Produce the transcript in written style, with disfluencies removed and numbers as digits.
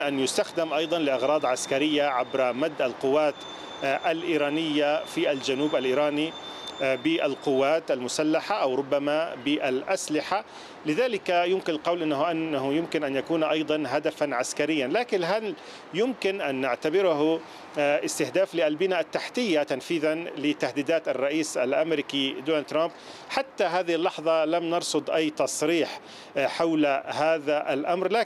أن يستخدم أيضا لأغراض عسكرية عبر مد القوات الإيرانية في الجنوب الإيراني بالقوات المسلحة أو ربما بالأسلحة. لذلك يمكن القول أنه يمكن أن يكون أيضا هدفا عسكريا، لكن هل يمكن أن نعتبره استهداف للبنى التحتية تنفيذا لتهديدات الرئيس الأمريكي دونالد ترامب؟ حتى هذه اللحظة لم نرصد أي تصريح حول هذا الأمر، لكن